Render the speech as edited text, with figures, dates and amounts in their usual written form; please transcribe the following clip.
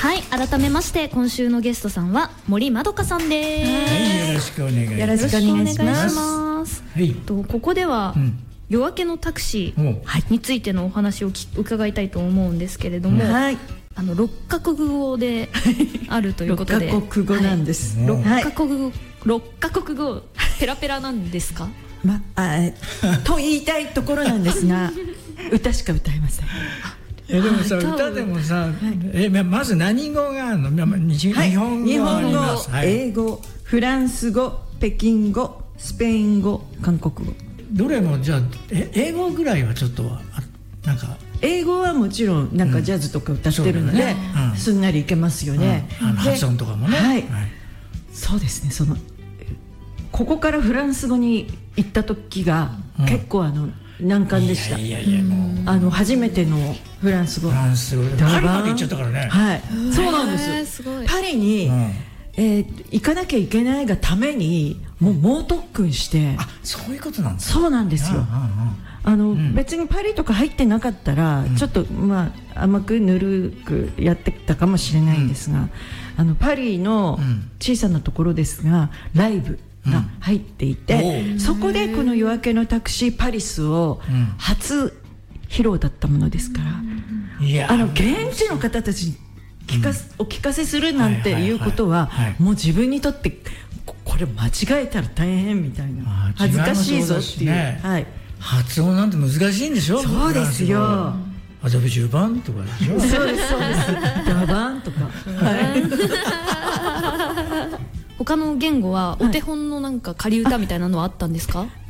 はい、改めまして今週のゲストさんは森まどかさんです。 はい、よろしくお願いします。 よろしくお願いします。 はい、ここでは、夜明けのタクシーについてのお話を伺いたいと思うんですけれども、はい、6カ国語であるということで 6カ国語なんです。 6カ国語ペラペラなんですか？ と言いたいところなんですが歌しか歌えません。 でもさ、歌でもさ、まず何語があるの？日本語あります。 英語、フランス語、北京語、スペイン語、韓国語。 どれもじゃあ英語ぐらいはちょっとなんか。 英語はもちろんなんかジャズとか歌ってるので、すんなりいけますよね。 発音とかもね。 はい。そうですね。ここからフランス語に行った時が結構難関でした。初めてのフランス語。 パリまで行っちゃったからね。 はい。そうなんです。パリに行かなきゃいけないがためにもう猛特訓して。 あ、そういうことなんですか。 そうなんですよ。別にパリとか入ってなかったらちょっと甘くぬるくやってたかもしれないんですが、パリの小さなところですがライブが入っていて、そこでこの夜明けのタクシーパリスを初披露だったものですから、現地の方たちにお聞かせするなんていうことはもう自分にとってこれ間違えたら大変みたいな、恥ずかしいぞっていう。 発音なんて難しいんでしょ。 そうですよ。 アドベ10番とかでしょ。 そうですそうです。ダバンとか。 他の言語はお手本のなんか仮歌みたいなのはあったんですか？